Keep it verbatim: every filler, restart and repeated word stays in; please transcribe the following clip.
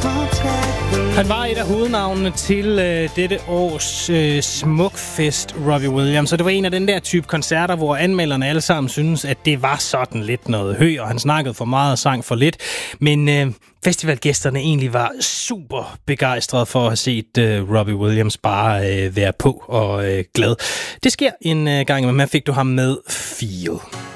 Han var et af hovednavnene til øh, dette års øh, Smukfest, Robbie Williams. Så det var en af den der type koncerter, hvor anmelderne alle sammen synes, at det var sådan lidt noget høj, og han snakkede for meget og sang for lidt. Men øh, festivalgæsterne egentlig var super begejstrede for at have set øh, Robbie Williams bare øh, være på og øh, glad. Det sker en øh, gang, men man fik du ham med Feel.